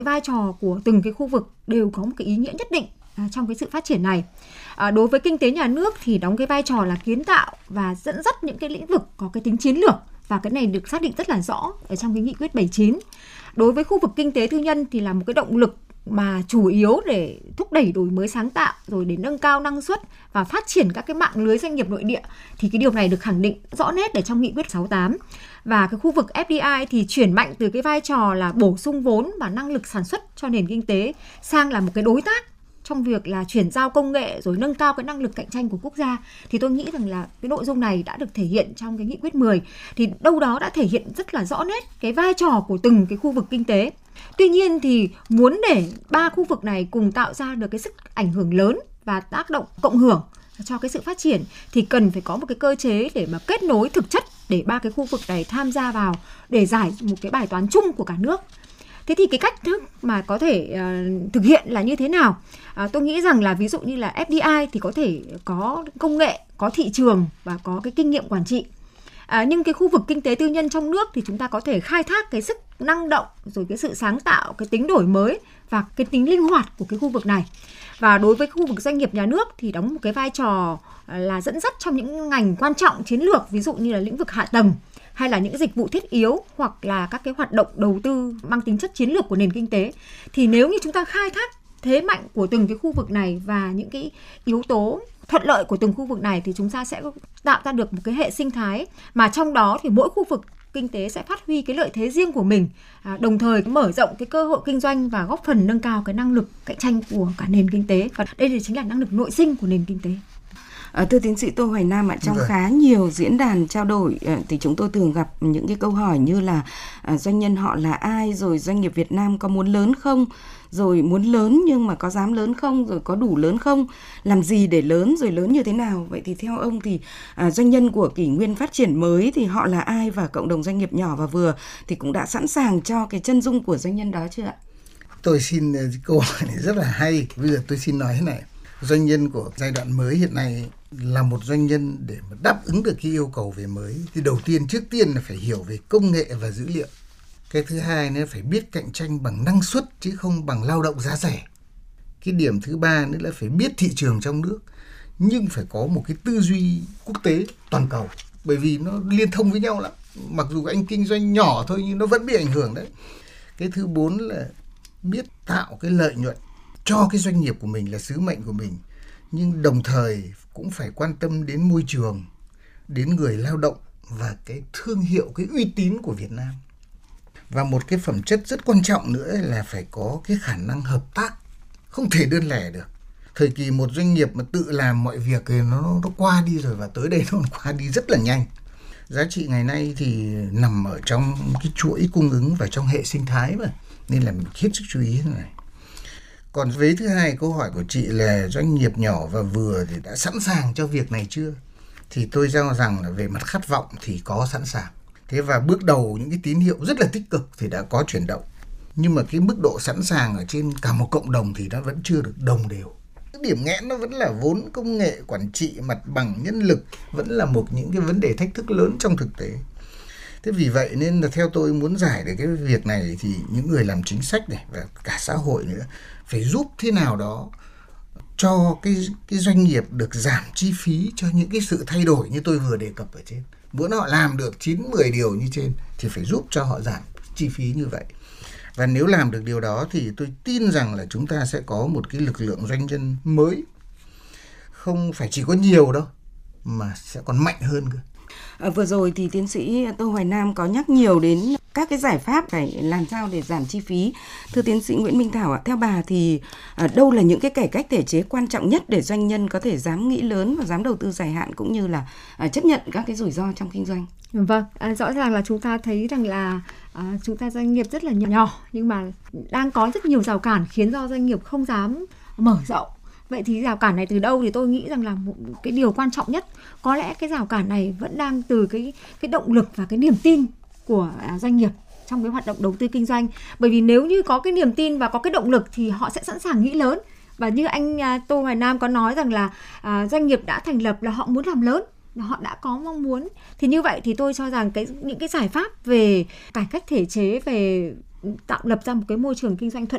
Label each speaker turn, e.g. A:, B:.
A: vai trò của từng cái khu vực đều có một cái ý nghĩa nhất định trong cái sự phát triển này. Đối với kinh tế nhà nước thì đóng cái vai trò là kiến tạo và dẫn dắt những cái lĩnh vực có cái tính chiến lược, và cái này được xác định rất là rõ ở trong cái nghị quyết 79. Đối với khu vực kinh tế tư nhân thì là một cái động lực mà chủ yếu để thúc đẩy đổi mới sáng tạo, rồi để nâng cao năng suất và phát triển các cái mạng lưới doanh nghiệp nội địa, thì cái điều này được khẳng định rõ nét ở trong nghị quyết 68. Và cái khu vực FDI thì chuyển mạnh từ cái vai trò là bổ sung vốn và năng lực sản xuất cho nền kinh tế sang là một cái đối tác trong việc là chuyển giao công nghệ rồi nâng cao cái năng lực cạnh tranh của quốc gia. Thì tôi nghĩ rằng là cái nội dung này đã được thể hiện trong cái nghị quyết 10, thì đâu đó đã thể hiện rất là rõ nét cái vai trò của từng cái khu vực kinh tế. Tuy nhiên thì muốn để ba khu vực này cùng tạo ra được cái sức ảnh hưởng lớn và tác động cộng hưởng cho cái sự phát triển thì cần phải có một cái cơ chế để mà kết nối thực chất để ba cái khu vực này tham gia vào để giải một cái bài toán chung của cả nước. Thế thì cái cách thức mà có thể thực hiện là như thế nào? Tôi nghĩ rằng là ví dụ như là FDI thì có thể có công nghệ, có thị trường và có cái kinh nghiệm quản trị. Nhưng cái khu vực kinh tế tư nhân trong nước thì chúng ta có thể khai thác cái sức năng động, rồi cái sự sáng tạo, cái tính đổi mới và cái tính linh hoạt của cái khu vực này. Và đối với khu vực doanh nghiệp nhà nước thì đóng một cái vai trò là dẫn dắt trong những ngành quan trọng chiến lược, ví dụ như là lĩnh vực hạ tầng hay là những dịch vụ thiết yếu, hoặc là các cái hoạt động đầu tư mang tính chất chiến lược của nền kinh tế. Thì nếu như chúng ta khai thác thế mạnh của từng cái khu vực này và những cái yếu tố thuận lợi của từng khu vực này thì chúng ta sẽ tạo ra được một cái hệ sinh thái mà trong đó thì mỗi khu vực kinh tế sẽ phát huy cái lợi thế riêng của mình, đồng thời mở rộng cái cơ hội kinh doanh và góp phần nâng cao cái năng lực cạnh tranh của cả nền kinh tế. Và đây thì chính là năng lực nội sinh của nền kinh tế.
B: Thưa tiến sĩ Tô Hoài Nam ạ, trong khá nhiều diễn đàn trao đổi thì chúng tôi thường gặp những cái câu hỏi như là doanh nhân họ là ai, rồi doanh nghiệp Việt Nam có muốn lớn không, rồi muốn lớn nhưng mà có dám lớn không, rồi có đủ lớn không, làm gì để lớn, rồi lớn như thế nào. Vậy thì theo ông thì doanh nhân của kỷ nguyên phát triển mới thì họ là ai, và cộng đồng doanh nghiệp nhỏ và vừa thì cũng đã sẵn sàng cho cái chân dung của doanh nhân đó chưa ạ?
C: Tôi xin câu hỏi này rất là hay. Bây giờ tôi xin nói thế này. Doanh nhân của giai đoạn mới hiện nay là một doanh nhân để mà đáp ứng được cái yêu cầu về mới thì đầu tiên, trước tiên là phải hiểu về công nghệ và dữ liệu. Cái thứ hai nữa phải biết cạnh tranh bằng năng suất chứ không bằng lao động giá rẻ. Cái điểm thứ ba nữa là phải biết thị trường trong nước, nhưng phải có một cái tư duy quốc tế toàn cầu, bởi vì nó liên thông với nhau lắm. Mặc dù anh kinh doanh nhỏ thôi nhưng nó vẫn bị ảnh hưởng đấy. Cái thứ bốn là biết tạo cái lợi nhuận cho cái doanh nghiệp của mình là sứ mệnh của mình, nhưng đồng thời cũng phải quan tâm đến môi trường, đến người lao động và cái thương hiệu, cái uy tín của Việt Nam. Và một cái phẩm chất rất quan trọng nữa là phải có cái khả năng hợp tác, không thể đơn lẻ được. Thời kỳ một doanh nghiệp mà tự làm mọi việc thì nó qua đi rồi, và tới đây nó qua đi rất là nhanh. Giá trị ngày nay thì nằm ở trong cái chuỗi cung ứng và trong hệ sinh thái mà, nên là mình hết sức chú ý thế này. Còn vế thứ hai, câu hỏi của chị là doanh nghiệp nhỏ và vừa thì đã sẵn sàng cho việc này chưa? Thì tôi cho rằng là về mặt khát vọng thì có sẵn sàng. Thế và bước đầu những cái tín hiệu rất là tích cực thì đã có chuyển động. Nhưng mà cái mức độ sẵn sàng ở trên cả một cộng đồng thì nó vẫn chưa được đồng đều. Cái điểm nghẽn nó vẫn là vốn, công nghệ, quản trị, mặt bằng, nhân lực, vẫn là những cái vấn đề thách thức lớn trong thực tế. Thế vì vậy nên là theo tôi muốn giải được cái việc này thì những người làm chính sách này và cả xã hội nữa phải giúp thế nào đó cho cái doanh nghiệp được giảm chi phí cho những cái sự thay đổi như tôi vừa đề cập ở trên. Muốn họ làm được 9-10 điều như trên thì phải giúp cho họ giảm chi phí như vậy. Và nếu làm được điều đó thì tôi tin rằng là chúng ta sẽ có một cái lực lượng doanh nhân mới. Không phải chỉ có nhiều đâu, mà sẽ còn mạnh hơn cơ.
B: Vừa rồi thì tiến sĩ Tô Hoài Nam có nhắc nhiều đến các cái giải pháp phải làm sao để giảm chi phí. Thưa tiến sĩ Nguyễn Minh Thảo ạ, theo bà thì đâu là những cái cải cách thể chế quan trọng nhất để doanh nhân có thể dám nghĩ lớn và dám đầu tư dài hạn, cũng như là chấp nhận các cái rủi ro trong kinh doanh?
A: Vâng, rõ ràng là chúng ta thấy rằng là chúng ta doanh nghiệp rất là nhỏ nhưng mà đang có rất nhiều rào cản khiến cho doanh nghiệp không dám mở rộng. Vậy thì rào cản này từ đâu? Thì tôi nghĩ rằng là một cái điều quan trọng nhất, có lẽ cái rào cản này vẫn đang từ cái động lực và cái niềm tin của doanh nghiệp trong cái hoạt động đầu tư kinh doanh. Bởi vì nếu như có cái niềm tin và có cái động lực thì họ sẽ sẵn sàng nghĩ lớn. Và như anh Tô Hoài Nam có nói rằng là doanh nghiệp đã thành lập là họ muốn làm lớn, họ đã có mong muốn. Thì như vậy thì tôi cho rằng những cái giải pháp về cải cách thể chế, về tạo lập ra một cái môi trường kinh doanh thuận